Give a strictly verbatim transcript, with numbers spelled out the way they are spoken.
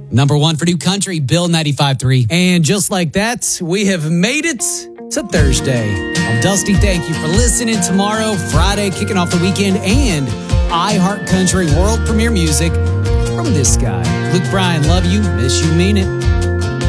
Number one for new country, Bill ninety-five three. And just like that, we have made it to Thursday. I'm Dusty. Thank you for listening. Tomorrow, Friday, kicking off the weekend, and iHeart Country world premiere music from this guy. Luke Bryan, love you, miss you, mean it.